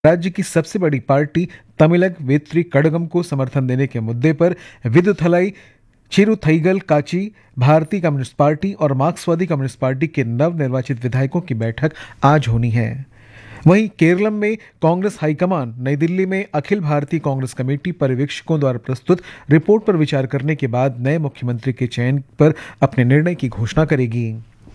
राज्य की सबसे बड़ी पार्टी तमिलग वेत्री कड़गम को समर्थन देने के मुद्दे पर विदुथलाई चिरुथईगल काची, भारतीय कम्युनिस्ट पार्टी और मार्क्सवादी कम्युनिस्ट पार्टी के नवनिर्वाचित विधायकों की बैठक आज होनी है। वहीं केरलम में कांग्रेस हाईकमान नई दिल्ली में अखिल भारतीय कांग्रेस कमेटी पर्यवेक्षकों द्वारा प्रस्तुत रिपोर्ट पर विचार करने के बाद नए मुख्यमंत्री के चयन पर अपने निर्णय की घोषणा करेगी।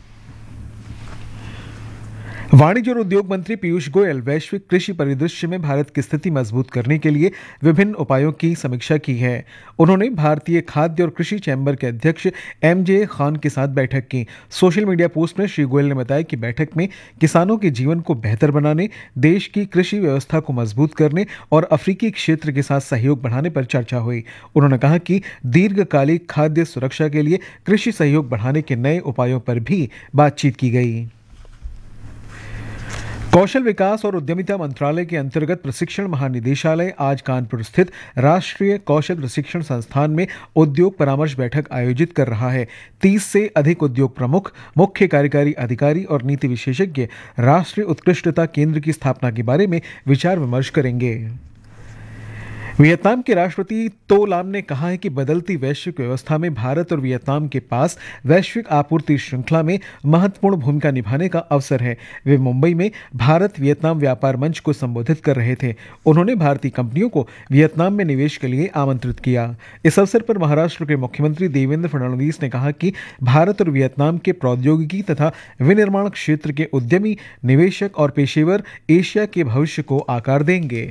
वाणिज्य और उद्योग मंत्री पीयूष गोयल वैश्विक कृषि परिदृश्य में भारत की स्थिति मजबूत करने के लिए विभिन्न उपायों की समीक्षा की है। उन्होंने भारतीय खाद्य और कृषि चैम्बर के अध्यक्ष एमजे खान के साथ बैठक की। सोशल मीडिया पोस्ट में श्री गोयल ने बताया कि बैठक में किसानों के जीवन को बेहतर बनाने, देश की कृषि व्यवस्था को मजबूत करने और अफ्रीकी क्षेत्र के साथ सहयोग बढ़ाने पर चर्चा हुई। उन्होंने कहा कि दीर्घकालिक खाद्य सुरक्षा के लिए कृषि सहयोग बढ़ाने के नए उपायों पर भी बातचीत की गई। कौशल विकास और उद्यमिता मंत्रालय के अंतर्गत प्रशिक्षण महानिदेशालय आज कानपुर स्थित राष्ट्रीय कौशल प्रशिक्षण संस्थान में उद्योग परामर्श बैठक आयोजित कर रहा है। 30 से अधिक उद्योग प्रमुख, मुख्य कार्यकारी अधिकारी और नीति विशेषज्ञ राष्ट्रीय उत्कृष्टता केंद्र की स्थापना के बारे में विचार विमर्श करेंगे। वियतनाम के राष्ट्रपति तो लाम ने कहा है कि बदलती वैश्विक व्यवस्था में भारत और वियतनाम के पास वैश्विक आपूर्ति श्रृंखला में महत्वपूर्ण भूमिका निभाने का अवसर है। वे मुंबई में भारत वियतनाम व्यापार मंच को संबोधित कर रहे थे। उन्होंने भारतीय कंपनियों को वियतनाम में निवेश के लिए आमंत्रित किया। इस अवसर पर महाराष्ट्र के मुख्यमंत्री देवेंद्र फडणवीस ने कहा कि भारत और वियतनाम के प्रौद्योगिकी तथा विनिर्माण क्षेत्र के उद्यमी, निवेशक और पेशेवर एशिया के भविष्य को आकार देंगे।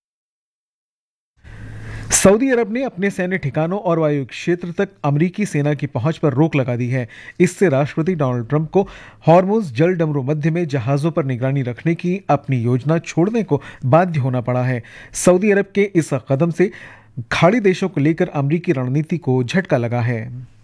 सऊदी अरब ने अपने सैन्य ठिकानों और वायु क्षेत्र तक अमेरिकी सेना की पहुंच पर रोक लगा दी है। इससे राष्ट्रपति डोनाल्ड ट्रंप को हॉर्मुज जल डमरू मध्य में जहाजों पर निगरानी रखने की अपनी योजना छोड़ने को बाध्य होना पड़ा है। सऊदी अरब के इस कदम से खाड़ी देशों को लेकर अमेरिकी रणनीति को झटका लगा है।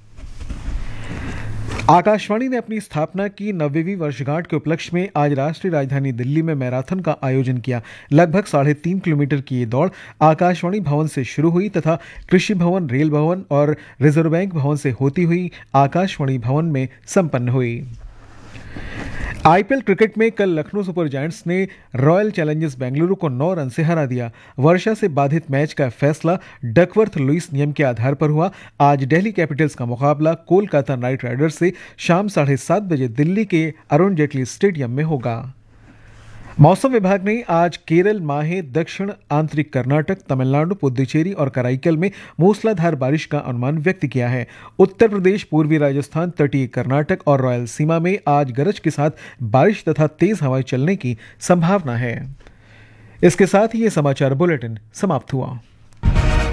आकाशवाणी ने अपनी स्थापना की 90वीं वर्षगांठ के उपलक्ष्य में आज राष्ट्रीय राजधानी दिल्ली में मैराथन का आयोजन किया। लगभग 3.5 किलोमीटर की ये दौड़ आकाशवाणी भवन से शुरू हुई तथा कृषि भवन, रेल भवन और रिजर्व बैंक भवन से होती हुई आकाशवाणी भवन में संपन्न हुई। आईपीएल क्रिकेट में कल लखनऊ सुपर जायंट्स ने रॉयल चैलेंजर्स बेंगलुरु को 9 रन से हरा दिया। वर्षा से बाधित मैच का फैसला डकवर्थ लुईस नियम के आधार पर हुआ। आज दिल्ली कैपिटल्स का मुकाबला कोलकाता नाइट राइडर्स से शाम 7:30 बजे दिल्ली के अरुण जेटली स्टेडियम में होगा। मौसम विभाग ने आज केरल, माहे, दक्षिण आंतरिक कर्नाटक, तमिलनाडु, पुदुचेरी और कराईकल में मूसलाधार बारिश का अनुमान व्यक्त किया है। उत्तर प्रदेश, पूर्वी राजस्थान, तटीय कर्नाटक और रॉयल सीमा में आज गरज के साथ बारिश तथा तेज हवाएं चलने की संभावना है। इसके साथ ही ये समाचार बुलेटिन समाप्त हुआ।